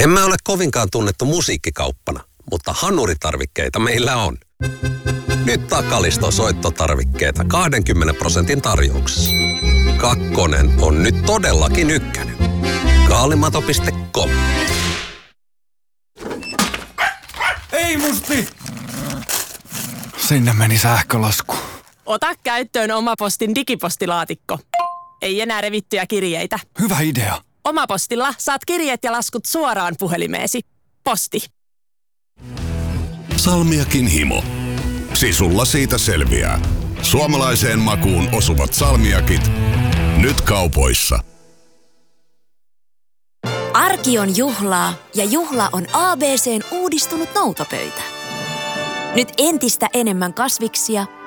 Emme ole kovinkaan tunnettu musiikkikauppana, mutta hanuritarvikkeita meillä on. Nyt Takaliston soittotarvikkeita 20% tarjouksessa. Kakkonen on nyt todellakin ykkönen. Kaalimato.com. Ei musti! Sinne meni sähkölasku. Ota käyttöön Omapostin digipostilaatikko. Ei enää revittyjä kirjeitä. Hyvä idea. Omapostilla saat kirjeet ja laskut suoraan puhelimeesi. Posti. Salmiakin himo. Sisulla siitä selviää. Suomalaiseen makuun osuvat salmiakit. Nyt kaupoissa. Arki on juhlaa ja juhla on ABC:n uudistunut noutopöytä. Nyt entistä enemmän kasviksia